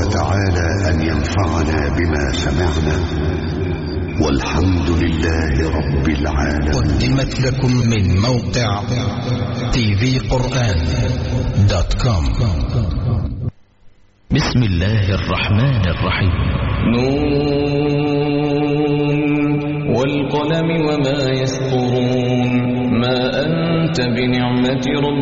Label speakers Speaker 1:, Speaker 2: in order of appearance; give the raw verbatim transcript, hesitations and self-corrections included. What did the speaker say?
Speaker 1: تعالى أن ينفعنا بما سمعنا، والحمد لله رب العالمين.
Speaker 2: قدمت لكم من موقع تي في قرآن دوت كوم.
Speaker 3: بسم الله الرحمن الرحيم.
Speaker 4: نون والقلم وما يسطرون. ما أنت بنعمة ربك